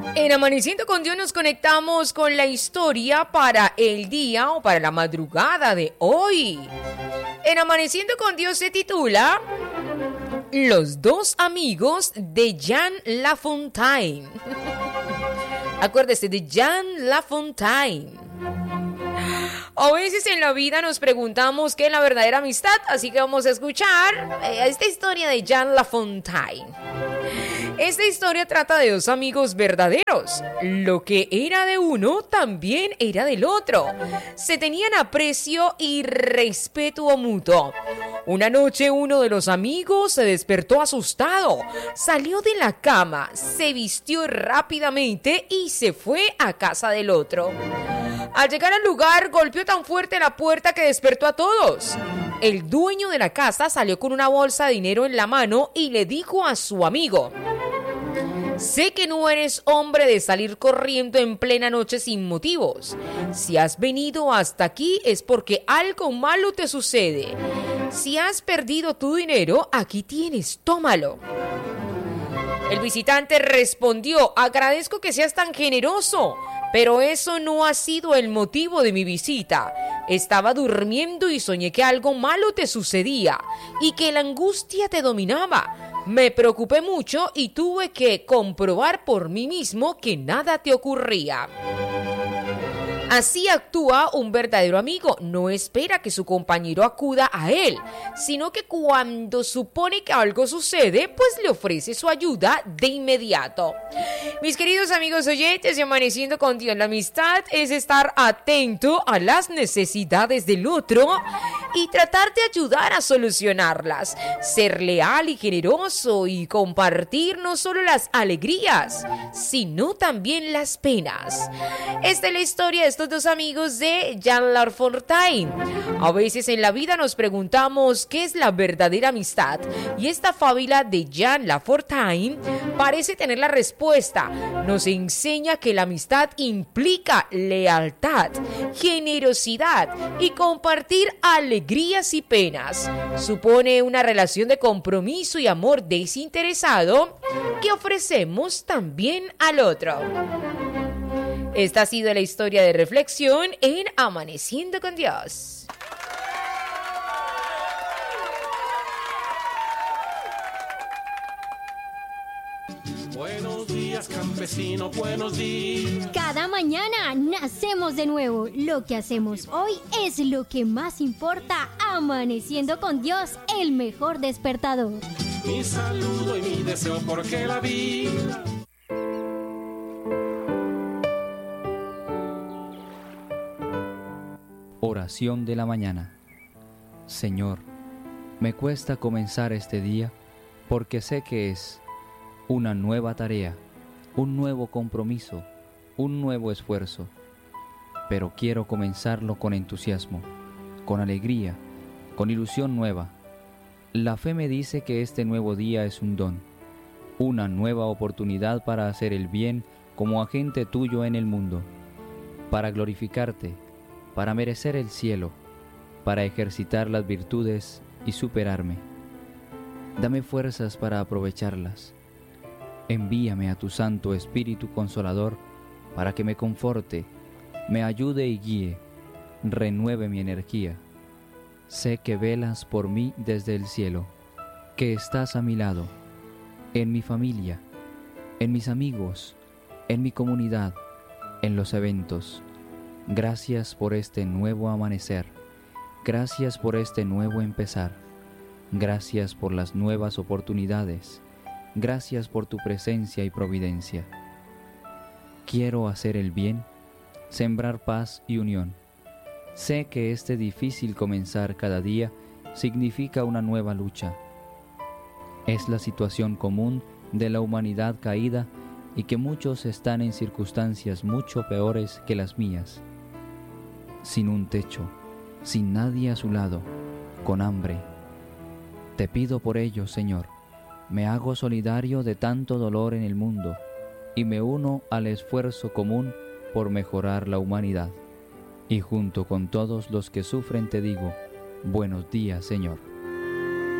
En Amaneciendo con Dios nos conectamos con la historia para el día o para la madrugada de hoy. En Amaneciendo con Dios se titula Los dos amigos de Jean Lafontaine. Acuérdese de Jean Lafontaine. A veces en la vida nos preguntamos qué es la verdadera amistad, así que vamos a escuchar esta historia de Jean Lafontaine. Esta historia trata de dos amigos verdaderos. Lo que era de uno también era del otro. Se tenían aprecio y respeto mutuo. Una noche uno de los amigos se despertó asustado. Salió de la cama, se vistió rápidamente y se fue a casa del otro. Al llegar al lugar, golpeó tan fuerte la puerta que despertó a todos. El dueño de la casa salió con una bolsa de dinero en la mano y le dijo a su amigo: sé que no eres hombre de salir corriendo en plena noche sin motivos. Si has venido hasta aquí es porque algo malo te sucede. Si has perdido tu dinero, aquí tienes, tómalo. El visitante respondió: agradezco que seas tan generoso, pero eso no ha sido el motivo de mi visita. Estaba durmiendo y soñé que algo malo te sucedía y que la angustia te dominaba. Me preocupé mucho y tuve que comprobar por mí mismo que nada te ocurría. Así actúa un verdadero amigo. No espera que su compañero acuda a él, sino que cuando supone que algo sucede, pues le ofrece su ayuda de inmediato. Mis queridos amigos oyentes de Amaneciendo con Dios, la amistad es estar atento a las necesidades del otro y tratar de ayudar a solucionarlas. Ser leal y generoso y compartir no solo las alegrías, sino también las penas. Esta es la historia de estos dos amigos de Jean Lafontaine. A veces en la vida nos preguntamos qué es la verdadera amistad, y esta fábula de Jean Lafontaine parece tener la respuesta. Nos enseña que la amistad implica lealtad, generosidad y compartir alegrías y penas. Supone una relación de compromiso y amor desinteresado que ofrecemos también al otro. Esta ha sido la historia de reflexión en Amaneciendo con Dios. Buenos días, campesino, buenos días. Cada mañana nacemos de nuevo. Lo que hacemos hoy es lo que más importa. Amaneciendo con Dios, el mejor despertador. Mi saludo y mi deseo porque la vida... Oración de la mañana. Señor, me cuesta comenzar este día porque sé que es una nueva tarea, un nuevo compromiso, un nuevo esfuerzo. Pero quiero comenzarlo con entusiasmo, con alegría, con ilusión nueva. La fe me dice que este nuevo día es un don, una nueva oportunidad para hacer el bien como agente tuyo en el mundo, para glorificarte, para merecer el cielo, para ejercitar las virtudes y superarme. Dame fuerzas para aprovecharlas. Envíame a tu Santo Espíritu Consolador para que me conforte, me ayude y guíe, renueve mi energía. Sé que velas por mí desde el cielo, que estás a mi lado, en mi familia, en mis amigos, en mi comunidad, en los eventos. Gracias por este nuevo amanecer, gracias por este nuevo empezar, gracias por las nuevas oportunidades, gracias por tu presencia y providencia. Quiero hacer el bien, sembrar paz y unión. Sé que este difícil comenzar cada día significa una nueva lucha. Es la situación común de la humanidad caída y que muchos están en circunstancias mucho peores que las mías. Sin un techo, sin nadie a su lado, con hambre. Te pido por ello, Señor, me hago solidario de tanto dolor en el mundo y me uno al esfuerzo común por mejorar la humanidad. Y junto con todos los que sufren te digo, buenos días, Señor.